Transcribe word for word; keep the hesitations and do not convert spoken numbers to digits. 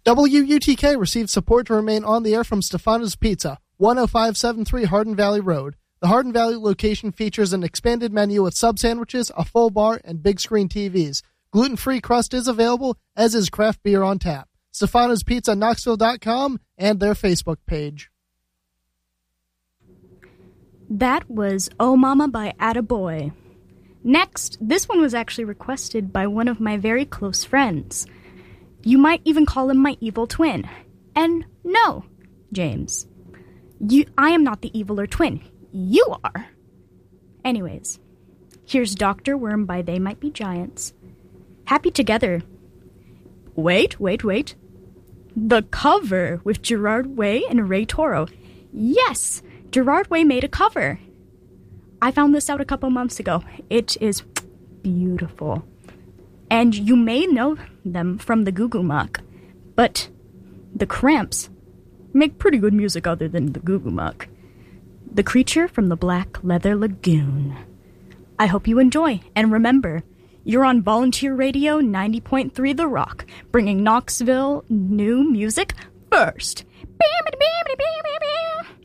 W U T K received support to remain on the air from Stefano's Pizza, one oh five seven three Hardin Valley Road. The Hardin Valley location features an expanded menu with sub sandwiches, a full bar, and big screen T Vs. Gluten-free crust is available, as is craft beer on tap. Stefano's Pizza Knoxville dot com and their Facebook page. That was Oh Mama by Attaboy. Next, this one was actually requested by one of my very close friends. You might even call him my evil twin. And no, James, you, I am not the eviler twin. You are. Anyways, here's Doctor Worm by They Might Be Giants. Happy Together. Wait, wait, wait. The cover with Gerard Way and Ray Toro. Yes, Gerard Way made a cover. I found this out a couple months ago. It is beautiful. And you may know them from the Goo Goo Muck, but the Cramps make pretty good music other than the Goo Goo Muck. The Creature from the Black Leather Lagoon. I hope you enjoy, and remember, you're on Volunteer Radio ninety point three The Rock, bringing Knoxville new music first. Bam, bam, bam, bam, bam.